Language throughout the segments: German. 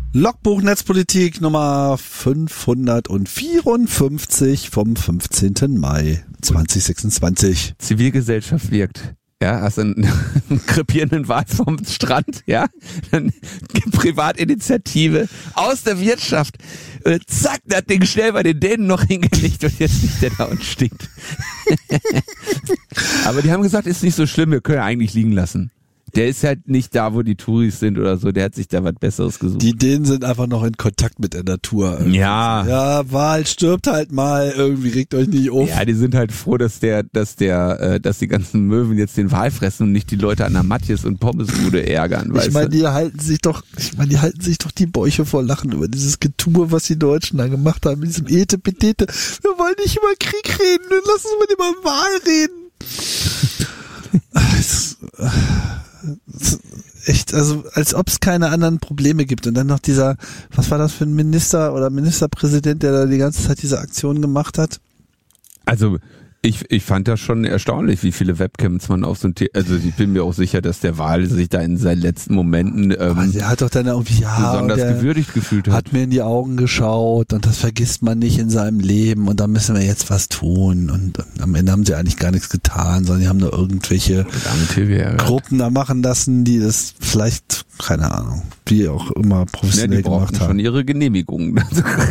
Logbuch Netzpolitik Nummer 554 vom 15. Mai 2026. Zivilgesellschaft wirkt. Ja, hast einen krepierenden Wal vom Strand, ja, dann Privatinitiative aus der Wirtschaft, zack, das Ding schnell bei den Dänen noch hingelegt und jetzt liegt der da und stinkt. Aber die haben gesagt, ist nicht so schlimm, wir können ja eigentlich liegen lassen. Der ist halt nicht da, wo die Touris sind oder so, der hat sich da was Besseres gesucht. Die Dänen sind einfach noch in Kontakt mit der Natur. Irgendwie. Ja. Ja, Wal stirbt halt mal, irgendwie regt euch nicht auf. Ja, die sind halt froh, dass die ganzen Möwen jetzt den Wal fressen und nicht die Leute an der Matjes und Pommesbude ärgern, weißt Ich meine, die halten sich doch die Bäuche vor Lachen über dieses Getue, was die Deutschen da gemacht haben, mit diesem Etepetete. Wir wollen nicht über Krieg reden, lass uns mal über Wal reden. Echt, also als ob es keine anderen Probleme gibt. Und dann noch dieser, was war das für ein Minister oder Ministerpräsident, der da die ganze Zeit diese Aktion gemacht hat? Also ich fand das schon erstaunlich, wie viele Webcams man auf so ein also ich bin mir auch sicher, dass der Wal sich da in seinen letzten Momenten der hat doch dann irgendwie besonders gewürdigt gefühlt hat mir in die Augen geschaut und das vergisst man nicht in seinem Leben und da müssen wir jetzt was tun und am Ende haben sie eigentlich gar nichts getan, sondern die haben nur irgendwelche Gruppen da machen lassen, die das vielleicht, keine Ahnung, wie auch immer professionell gemacht haben. Schon ihre Genehmigungen.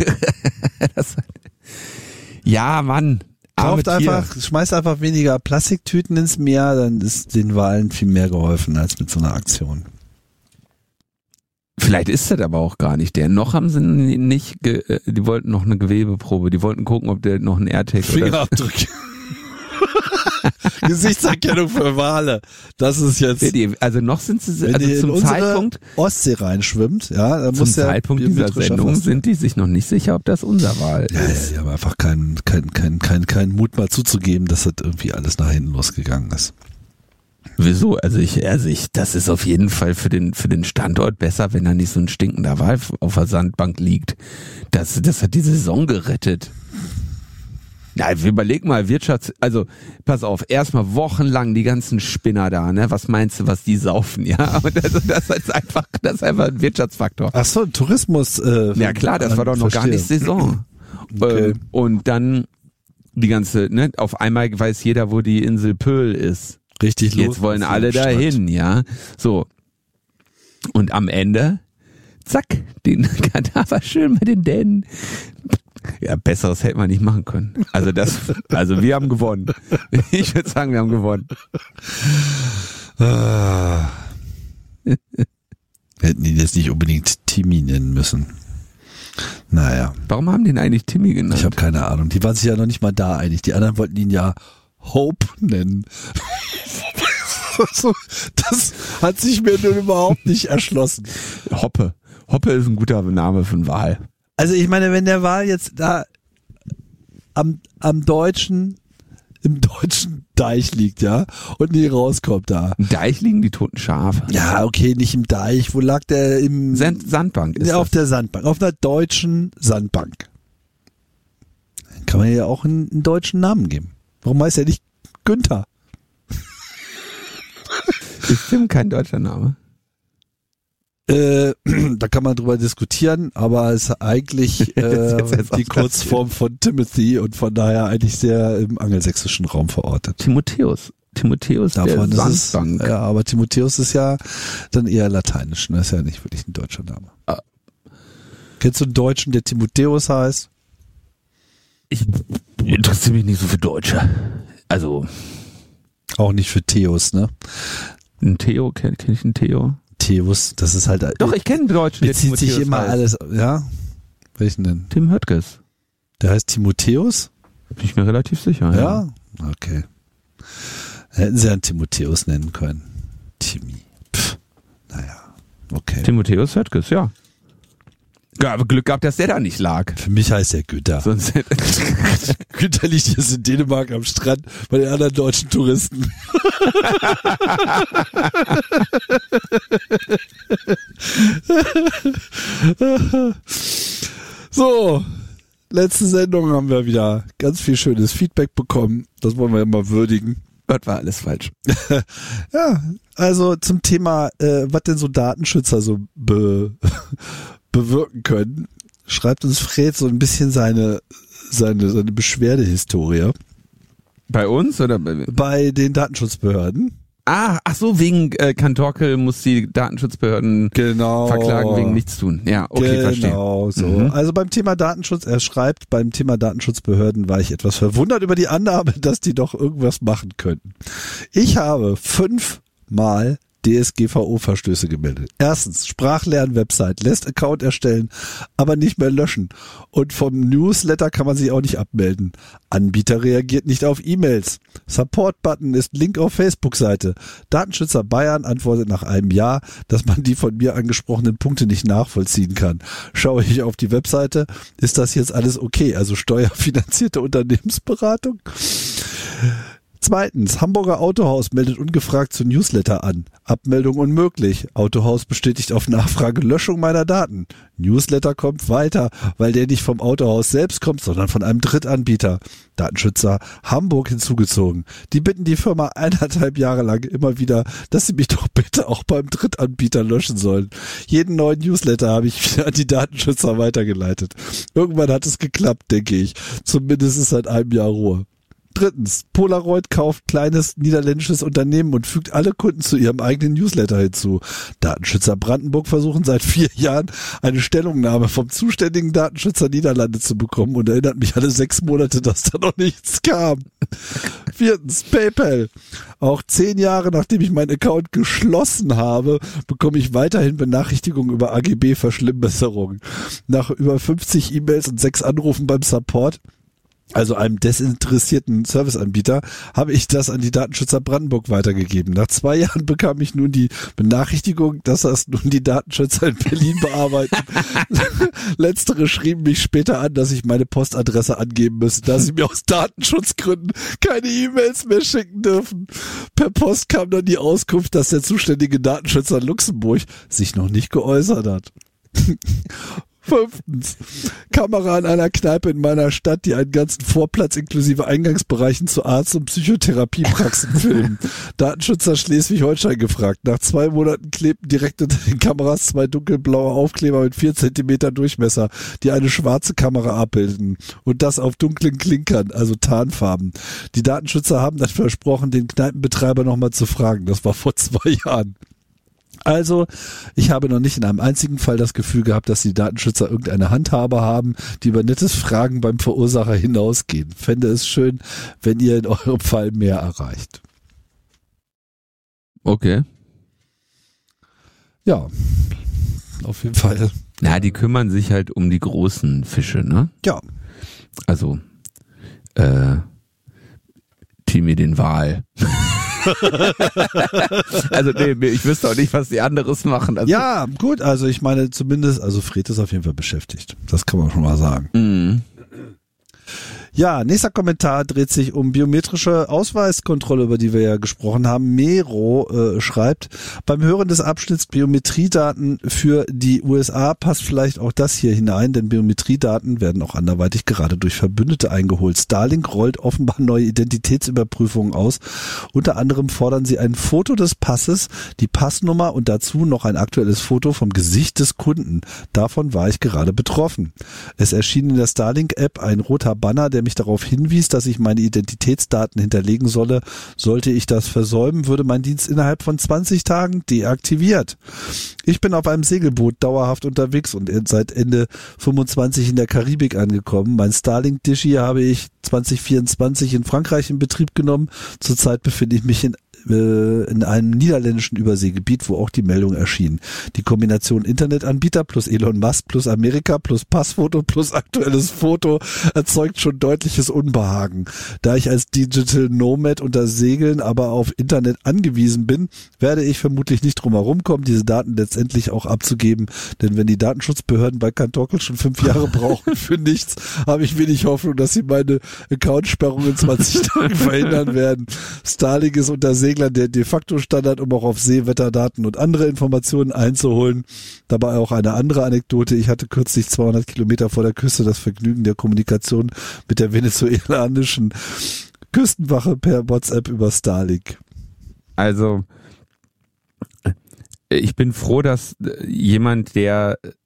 Ja, Mann. Schmeißt einfach weniger Plastiktüten ins Meer, dann ist den Walen viel mehr geholfen als mit so einer Aktion. Vielleicht ist das aber auch gar nicht der. Noch haben sie nicht, die wollten noch eine Gewebeprobe, die wollten gucken, ob der noch einen AirTag Fingerabdruck. Gesichtserkennung für Wale. Das ist jetzt. Also noch sind sie, wenn also die zum in Zeitpunkt Ostsee reinschwimmt, ja, dann zum muss Zeitpunkt dieser Sendung sind die sich noch nicht sicher, ob das unser Wal ist. Ja, die haben einfach keinen Mut mal zuzugeben, dass das irgendwie alles nach hinten losgegangen ist. Wieso? Also das ist auf jeden Fall für den Standort besser, wenn da nicht so ein stinkender Wal auf der Sandbank liegt. Das hat die Saison gerettet. Ja, überleg mal, also pass auf, erstmal wochenlang die ganzen Spinner da, ne? Was meinst du, was die saufen, ja? Und das ist einfach ein Wirtschaftsfaktor. Ach so, Tourismus. Ja klar, das war doch noch gar nicht Saison. Okay. Und dann die ganze, ne? Auf einmal weiß jeder, wo die Insel Pöhl ist. Richtig los. Jetzt wollen alle dahin, ja? So. Und am Ende, zack, den Kadaver schön bei den Dänen. Ja, besseres hätte man nicht machen können. Also wir haben gewonnen. Ich würde sagen, wir haben gewonnen. Hätten die jetzt nicht unbedingt Timmy nennen müssen. Naja. Warum haben die ihn eigentlich Timmy genannt? Ich habe keine Ahnung. Die waren sich ja noch nicht mal da einig. Die anderen wollten ihn ja Hope nennen. Das hat sich mir nun überhaupt nicht erschlossen. Hoppe. Hoppe ist ein guter Name für einen Wal. Also ich meine, wenn der Wal jetzt da im deutschen Deich liegt, ja, und nie rauskommt da. Im Deich liegen die toten Schafe. Ja, okay, nicht im Deich. Wo lag der? Im Sandbank ist auf der Sandbank, auf einer deutschen Sandbank. Dann kann man ja auch einen deutschen Namen geben. Warum heißt er nicht Günther? Ist Tim kein deutscher Name? Da kann man drüber diskutieren, aber es ist eigentlich die Kurzform von Timothy und von daher eigentlich sehr im angelsächsischen Raum verortet. Timotheus Davon der ist Sandbank. Ja, aber Timotheus ist ja dann eher lateinisch, ne? Ist ja nicht wirklich ein deutscher Name. Kennst du einen Deutschen, der Timotheus heißt? Ich interessiere mich nicht so für Deutsche. Also auch nicht für Theos, ne? Ein Theo, kenn ich einen Theo? Theos, das ist halt... Doch, ich kenne einen Deutschen, der bezieht sich immer heißt. alles, ja? Welchen denn? Tim Höttges. Der heißt Timotheus? Bin ich mir relativ sicher. Ja? Okay. Hätten sie einen Timotheus nennen können. Timmy. Naja, okay. Timotheus Höttges, ja. Ja, aber Glück gehabt, dass der da nicht lag. Für mich heißt der Günther. Sonst Günther liegt jetzt in Dänemark am Strand bei den anderen deutschen Touristen. So, letzte Sendung haben wir wieder ganz viel schönes Feedback bekommen. Das wollen wir immer würdigen. Das war alles falsch. Ja, also zum Thema, was denn so Datenschützer so bewirken können, schreibt uns Fred so ein bisschen seine Beschwerdehistorie. Bei uns oder bei den Datenschutzbehörden? Ach so, wegen Kantorkel muss die Datenschutzbehörden verklagen wegen nichts tun. Ja, okay, verstehe. Genau so. Also beim Thema Datenschutz, er schreibt, beim Thema Datenschutzbehörden war ich etwas verwundert über die Annahme, dass die doch irgendwas machen könnten. Ich habe 5-mal DSGVO-Verstöße gemeldet. Erstens, Sprachlern-Website, lässt Account erstellen, aber nicht mehr löschen. Und vom Newsletter kann man sich auch nicht abmelden. Anbieter reagiert nicht auf E-Mails. Support-Button ist Link auf Facebook-Seite. Datenschützer Bayern antwortet nach einem Jahr, dass man die von mir angesprochenen Punkte nicht nachvollziehen kann. Schaue ich auf die Webseite, ist das jetzt alles okay? Also steuerfinanzierte Unternehmensberatung? Zweitens, Hamburger Autohaus meldet ungefragt zu Newsletter an. Abmeldung unmöglich. Autohaus bestätigt auf Nachfrage Löschung meiner Daten. Newsletter kommt weiter, weil der nicht vom Autohaus selbst kommt, sondern von einem Drittanbieter. Datenschützer Hamburg hinzugezogen. Die bitten die Firma 1,5 Jahre lang immer wieder, dass sie mich doch bitte auch beim Drittanbieter löschen sollen. Jeden neuen Newsletter habe ich wieder an die Datenschützer weitergeleitet. Irgendwann hat es geklappt, denke ich. Zumindest ist seit einem Jahr Ruhe. Drittens, Polaroid kauft kleines niederländisches Unternehmen und fügt alle Kunden zu ihrem eigenen Newsletter hinzu. Datenschützer Brandenburg versuchen seit 4 Jahren eine Stellungnahme vom zuständigen Datenschützer Niederlande zu bekommen und erinnert mich alle 6 Monate, dass da noch nichts kam. Viertens, PayPal. Auch 10 Jahre nachdem ich meinen Account geschlossen habe, bekomme ich weiterhin Benachrichtigungen über AGB-Verschlimmbesserungen. Nach über 50 E-Mails und 6 Anrufen beim Support, also einem desinteressierten Serviceanbieter, habe ich das an die Datenschützer Brandenburg weitergegeben. Nach 2 Jahren bekam ich nun die Benachrichtigung, dass das nun die Datenschützer in Berlin bearbeiten. Letztere schrieben mich später an, dass ich meine Postadresse angeben müsse, da sie mir aus Datenschutzgründen keine E-Mails mehr schicken dürfen. Per Post kam dann die Auskunft, dass der zuständige Datenschützer in Luxemburg sich noch nicht geäußert hat. 5. Kamera in einer Kneipe in meiner Stadt, die einen ganzen Vorplatz inklusive Eingangsbereichen zu Arzt- und Psychotherapiepraxen filmen. Datenschützer Schleswig-Holstein gefragt. Nach 2 Monaten klebten direkt unter den Kameras 2 dunkelblaue Aufkleber mit 4 Zentimeter Durchmesser, die eine schwarze Kamera abbildeten. Und das auf dunklen Klinkern, also Tarnfarben. Die Datenschützer haben dann versprochen, den Kneipenbetreiber nochmal zu fragen. Das war vor 2 Jahren. Also, ich habe noch nicht in einem einzigen Fall das Gefühl gehabt, dass die Datenschützer irgendeine Handhabe haben, die über nettes Fragen beim Verursacher hinausgehen. Fände es schön, wenn ihr in eurem Fall mehr erreicht. Okay. Ja, auf jeden Fall. Na, die kümmern sich halt um die großen Fische, ne? Ja. Also, Timmy den Wal. Also nee, ich wüsste auch nicht, was die anderes machen. Also ja, gut, also ich meine zumindest, also Fred ist auf jeden Fall beschäftigt. Das kann man schon mal sagen. Mhm. Ja, nächster Kommentar dreht sich um biometrische Ausweiskontrolle, über die wir ja gesprochen haben. Mero schreibt, beim Hören des Abschnitts Biometriedaten für die USA passt vielleicht auch das hier hinein, denn Biometriedaten werden auch anderweitig gerade durch Verbündete eingeholt. Starlink rollt offenbar neue Identitätsüberprüfungen aus. Unter anderem fordern sie ein Foto des Passes, die Passnummer und dazu noch ein aktuelles Foto vom Gesicht des Kunden. Davon war ich gerade betroffen. Es erschien in der Starlink-App ein roter Banner, der mich darauf hinwies, dass ich meine Identitätsdaten hinterlegen solle. Sollte ich das versäumen, würde mein Dienst innerhalb von 20 Tagen deaktiviert. Ich bin auf einem Segelboot dauerhaft unterwegs und seit Ende 25 in der Karibik angekommen. Mein Starlink-Dischi habe ich 2024 in Frankreich in Betrieb genommen. Zurzeit befinde ich mich in einem niederländischen Überseegebiet, wo auch die Meldung erschien. Die Kombination Internetanbieter plus Elon Musk plus Amerika plus Passfoto plus aktuelles Foto erzeugt schon deutliches Unbehagen. Da ich als Digital Nomad unter Segeln aber auf Internet angewiesen bin, werde ich vermutlich nicht drum herum kommen, diese Daten letztendlich auch abzugeben, denn wenn die Datenschutzbehörden bei Kantorkel schon 5 Jahre brauchen für nichts, habe ich wenig Hoffnung, dass sie meine Accountsperrung in 20 Tagen verhindern werden. Starlink ist unter Seglern der de facto Standard, um auch auf Seewetterdaten und andere Informationen einzuholen. Dabei auch eine andere Anekdote. Ich hatte kürzlich 200 Kilometer vor der Küste das Vergnügen der Kommunikation mit der venezolanischen Küstenwache per WhatsApp über Starlink. Also, ich bin froh, dass jemand, der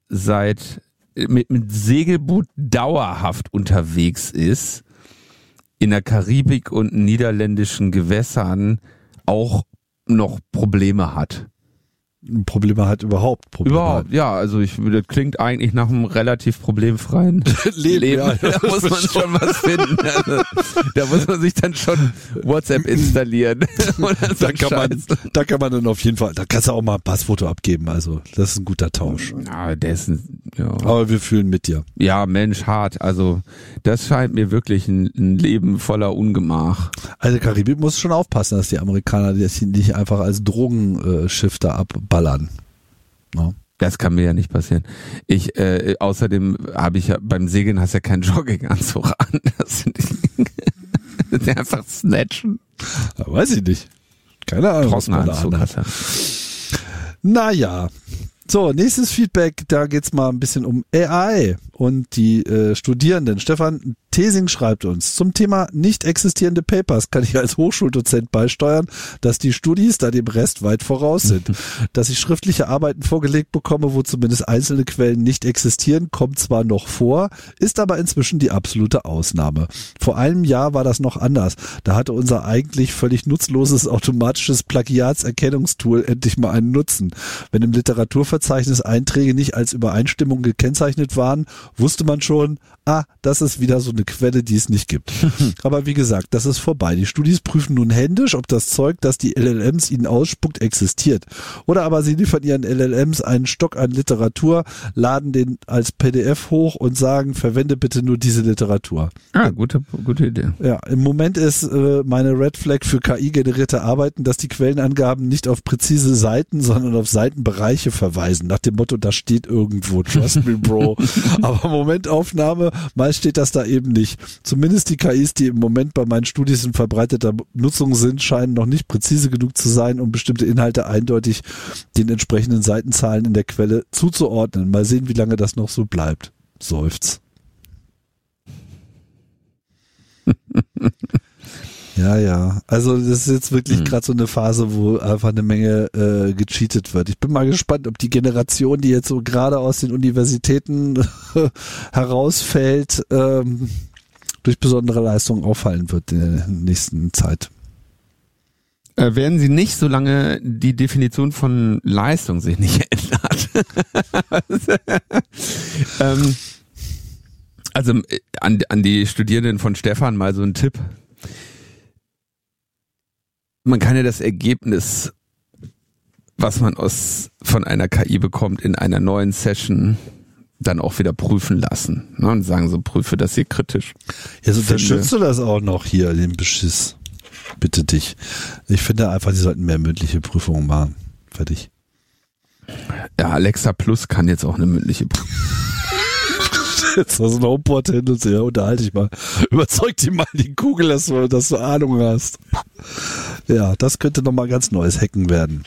mit Segelboot dauerhaft unterwegs ist, in der Karibik und niederländischen Gewässern auch noch Probleme hat. Probleme hat überhaupt. Ja, also das klingt eigentlich nach einem relativ problemfreien Leben. Ja, da muss man schon was finden. Also, da muss man sich dann schon WhatsApp installieren. Da kann man dann auf jeden Fall, da kannst du auch mal ein Passfoto abgeben. Also das ist ein guter Tausch. Ja, Aber wir fühlen mit dir. Ja, Mensch, hart. Also das scheint mir wirklich ein Leben voller Ungemach. Also Karibik muss schon aufpassen, dass die Amerikaner das nicht einfach als Drogenschiff da abballern. No. Das kann mir ja nicht passieren. Außerdem habe ich ja beim Segeln hast ja keinen Jogginganzug an. Das sind einfach snatchen. Ja, weiß ich nicht. Keine Ahnung. Trockenanzug hast du. Naja. So, nächstes Feedback, da geht's mal ein bisschen um AI und die Studierenden. Stefan Thesing schreibt uns, zum Thema nicht existierende Papers kann ich als Hochschuldozent beisteuern, dass die Studis da dem Rest weit voraus sind. Dass ich schriftliche Arbeiten vorgelegt bekomme, wo zumindest einzelne Quellen nicht existieren, kommt zwar noch vor, ist aber inzwischen die absolute Ausnahme. Vor einem Jahr war das noch anders. Da hatte unser eigentlich völlig nutzloses automatisches Plagiatserkennungstool endlich mal einen Nutzen. Wenn im Literaturverzeichnis Einträge nicht als Übereinstimmung gekennzeichnet waren, wusste man schon, das ist wieder so eine Quelle, die es nicht gibt. Aber wie gesagt, das ist vorbei. Die Studis prüfen nun händisch, ob das Zeug, das die LLMs ihnen ausspuckt, existiert. Oder aber sie liefern ihren LLMs einen Stock an Literatur, laden den als PDF hoch und sagen, verwende bitte nur diese Literatur. Gute Idee. Ja, im Moment ist meine Red Flag für KI-generierte Arbeiten, dass die Quellenangaben nicht auf präzise Seiten, sondern auf Seitenbereiche verweisen. Nach dem Motto, das steht irgendwo, trust me, Bro. Aber Momentaufnahme, meist steht das da eben nicht. Zumindest die KIs, die im Moment bei meinen Studis in verbreiteter Nutzung sind, scheinen noch nicht präzise genug zu sein, um bestimmte Inhalte eindeutig den entsprechenden Seitenzahlen in der Quelle zuzuordnen. Mal sehen, wie lange das noch so bleibt. Seufz. Ja. Also das ist jetzt wirklich gerade so eine Phase, wo einfach eine Menge gecheatet wird. Ich bin mal gespannt, ob die Generation, die jetzt so gerade aus den Universitäten herausfällt, durch besondere Leistungen auffallen wird in der nächsten Zeit. Werden sie nicht, solange die Definition von Leistung sich nicht ändert. Also an die Studierenden von Stefan mal so ein Tipp. Man kann ja das Ergebnis, was man von einer KI bekommt, in einer neuen Session dann auch wieder prüfen lassen. Ne? Und sagen so, prüfe das hier kritisch. Jetzt unterstützt du das auch noch hier, den Beschiss. Bitte dich. Ich finde einfach, die sollten mehr mündliche Prüfungen machen. Fertig. Ja, Alexa Plus kann jetzt auch eine mündliche Prüfung. Jetzt hast du ein HomePod hin und so, unterhalte dich mal. Überzeug dich mal die Kugel, dass du Ahnung hast. Ja, das könnte nochmal ganz neues Hacken werden.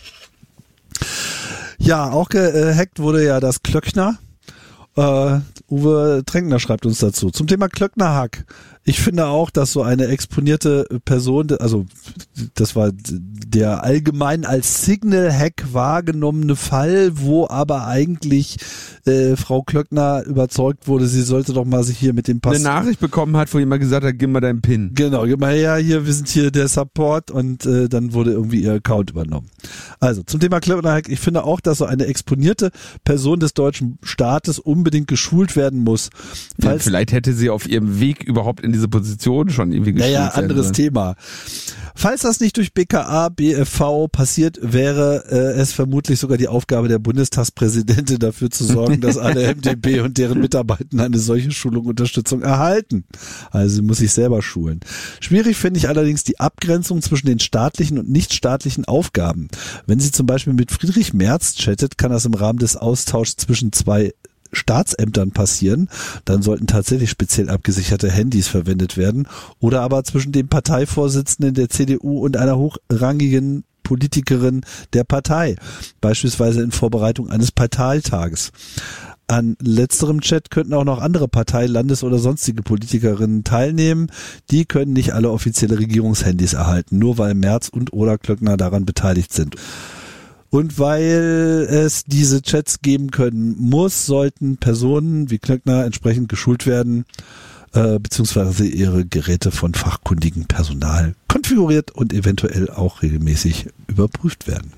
Ja, auch gehackt wurde ja das Klöckner. Uwe Tränkner schreibt uns dazu. Zum Thema Klöckner-Hack. Ich finde auch, dass so eine exponierte Person, also das war der allgemein als Signal-Hack wahrgenommene Fall, wo aber eigentlich Frau Klöckner überzeugt wurde, sie sollte doch mal sich hier mit dem Pass... Eine Nachricht bekommen hat, wo jemand gesagt hat, gib mal deinen PIN. Genau, gib mal her, hier, wir sind hier der Support und dann wurde irgendwie ihr Account übernommen. Also zum Thema Klöckner-Hack, ich finde auch, dass so eine exponierte Person des deutschen Staates unbedingt geschult werden muss. Ja, vielleicht hätte sie auf ihrem Weg überhaupt in diese Position schon irgendwie geschult werden. Ja, anderes Thema. Falls das nicht durch BKA, BFV passiert, wäre es vermutlich sogar die Aufgabe der Bundestagspräsidentin dafür zu sorgen, dass alle MdB und deren Mitarbeiter eine solche Schulung, Unterstützung erhalten. Also sie muss sich selber schulen. Schwierig finde ich allerdings die Abgrenzung zwischen den staatlichen und nichtstaatlichen Aufgaben. Wenn sie zum Beispiel mit Friedrich Merz chattet, kann das im Rahmen des Austauschs zwischen zwei Staatsämtern passieren, dann sollten tatsächlich speziell abgesicherte Handys verwendet werden oder aber zwischen dem Parteivorsitzenden der CDU und einer hochrangigen Politikerin der Partei, beispielsweise in Vorbereitung eines Parteitages. An letzterem Chat könnten auch noch andere Partei-, Landes- oder sonstige Politikerinnen teilnehmen. Die können nicht alle offizielle Regierungshandys erhalten, nur weil Merz und oder Klöckner daran beteiligt sind. Und weil es diese Chats geben können muss, sollten Personen wie Klöckner entsprechend geschult werden, beziehungsweise ihre Geräte von fachkundigem Personal konfiguriert und eventuell auch regelmäßig überprüft werden.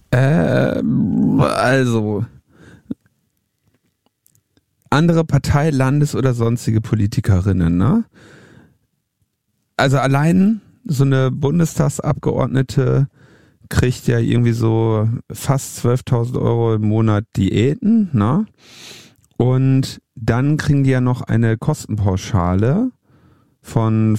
Also andere Partei, Landes- oder sonstige Politikerinnen, ne? Also allein so eine Bundestagsabgeordnete kriegt ja irgendwie so fast 12.000 Euro im Monat Diäten, ne? Und dann kriegen die ja noch eine Kostenpauschale von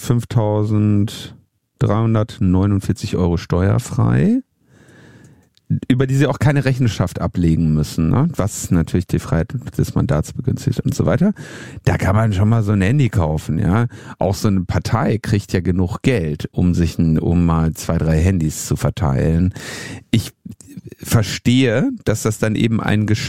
5.349 Euro steuerfrei, über die sie auch keine Rechenschaft ablegen müssen, ne? Was natürlich die Freiheit des Mandats begünstigt und so weiter. Da kann man schon mal so ein Handy kaufen, ja. Auch so eine Partei kriegt ja genug Geld, um mal 2, 3 Handys zu verteilen. Ich verstehe, dass das dann eben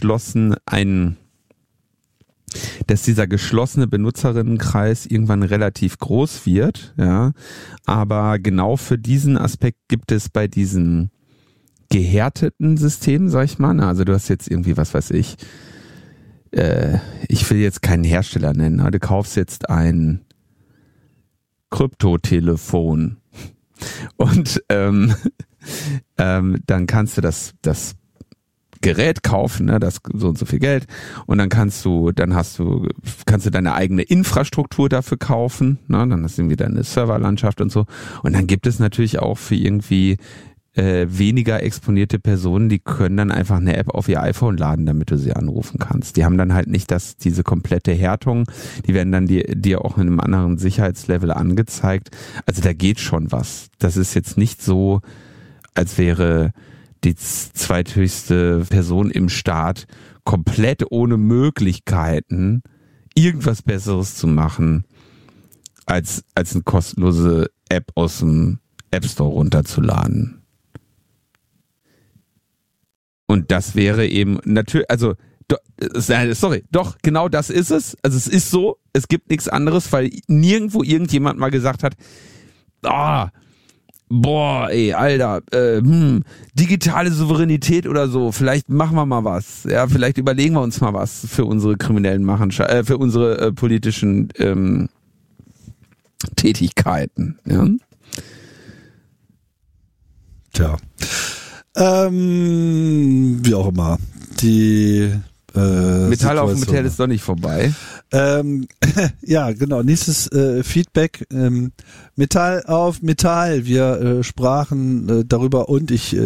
dass dieser geschlossene Benutzerinnenkreis irgendwann relativ groß wird, ja. Aber genau für diesen Aspekt gibt es bei diesen gehärteten Systemen, sag ich mal, also du hast jetzt irgendwie, was weiß ich, ich will jetzt keinen Hersteller nennen, aber du kaufst jetzt ein Kryptotelefon und dann kannst du das Gerät kaufen, ne, das so und so viel Geld, und dann kannst du deine eigene Infrastruktur dafür kaufen, ne, dann hast du irgendwie deine Serverlandschaft und so, und dann gibt es natürlich auch für irgendwie weniger exponierte Personen, die können dann einfach eine App auf ihr iPhone laden, damit du sie anrufen kannst. Die haben dann halt nicht diese komplette Härtung, die werden dann dir auch in einem anderen Sicherheitslevel angezeigt. Also da geht schon was. Das ist jetzt nicht so, als wäre die zweithöchste Person im Staat komplett ohne Möglichkeiten, irgendwas Besseres zu machen, als eine kostenlose App aus dem App Store runterzuladen. Und das wäre eben natürlich, also, doch, genau das ist es. Also es ist so, es gibt nichts anderes, weil nirgendwo irgendjemand mal gesagt hat, Alter, digitale Souveränität oder so, vielleicht machen wir mal was. Ja, vielleicht überlegen wir uns mal was für unsere kriminellen Machenschaften, für unsere politischen Tätigkeiten. Ja? Tja. Wie auch immer. Die Metall auf dem Metall ist doch nicht vorbei. Ja, genau. Nächstes Feedback. Metall auf Metall. Wir sprachen darüber und ich